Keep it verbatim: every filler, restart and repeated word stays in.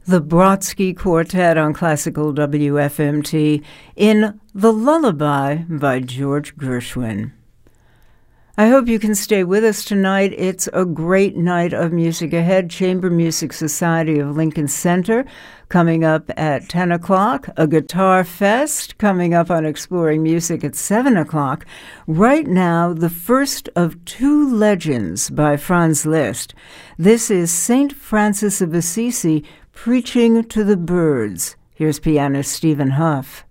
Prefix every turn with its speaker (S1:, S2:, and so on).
S1: the Brodsky Quartet on Classical W F M T in The Lullaby by George Gershwin. I hope you can stay with us tonight. It's a great night of music ahead. Chamber Music Society of Lincoln Center coming up at ten o'clock. A Guitar Fest coming up on Exploring Music at seven o'clock. Right now, the first of two legends by Franz Liszt. This is Saint Francis of Assisi preaching to the birds. Here's pianist Stephen Huff.